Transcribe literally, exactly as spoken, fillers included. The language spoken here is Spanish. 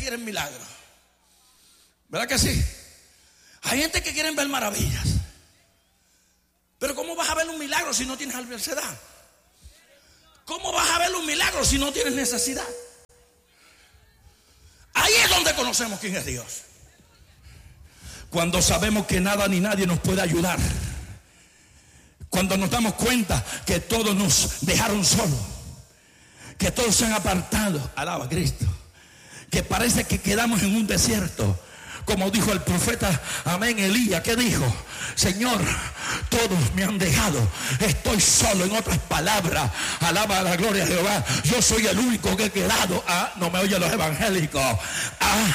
quieren milagros. ¿Verdad que sí? Hay gente que quieren ver maravillas. Pero ¿cómo vas a ver un milagro si no tienes adversidad? ¿Cómo vas a ver un milagro si no tienes necesidad? Ahí es donde conocemos quién es Dios. Cuando sabemos que nada ni nadie nos puede ayudar. Cuando nos damos cuenta que todos nos dejaron solos. Que todos se han apartado. Alaba a Cristo. Que parece que quedamos en un desierto. Como dijo el profeta, amén, Elías, ¿qué dijo? Señor, todos me han dejado, estoy solo. En otras palabras, alaba la gloria de Jehová, yo soy el único que he quedado. Ah, no me oyen los evangélicos. Ah,